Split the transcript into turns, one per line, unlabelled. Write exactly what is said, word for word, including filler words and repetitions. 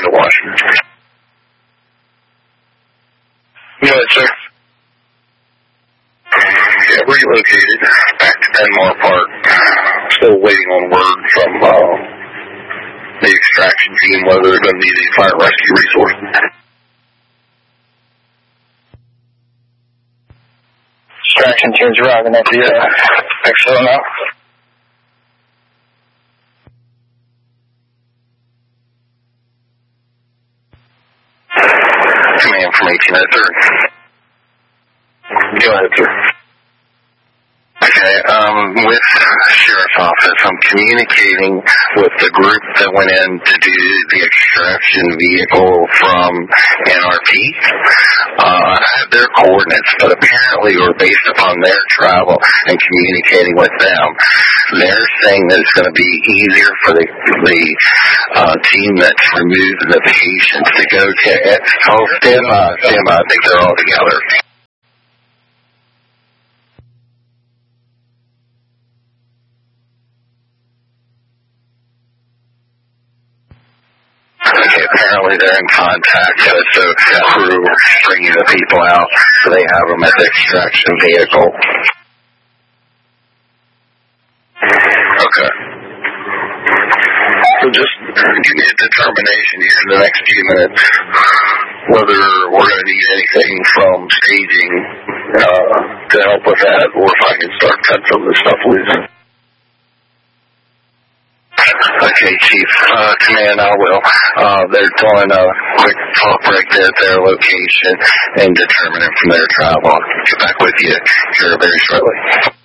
into Washington.
Go ahead, sir.
Yeah, relocated back to Penmar Park. Still waiting on word from uh, the extraction team whether they're going to need any fire rescue resources.
Extraction team's arriving at the uh, expo now.
Command from eighteen oh three.
Go ahead, sir.
Okay, um, with Sheriff's Office, I'm communicating with the group that went in to do the extraction vehicle from N R P. Uh, I have their coordinates, but apparently, or based upon their travel and communicating with them, they're saying that it's going to be easier for the, the uh, team that's removed the patients to go to it. Oh, stand by, stand by. I think they're all together. Okay, apparently they're in contact with the crew bringing the people out, so they have them at the extraction vehicle. Okay. So just give me a determination here in the next few minutes whether we're going to need anything from staging uh, to help with that, or if I can start cutting some of this stuff loose. Okay, Chief. Uh, command, I will. Uh, they're doing a quick talk break there at their location and determining from their travel. I'll get back with you here very shortly.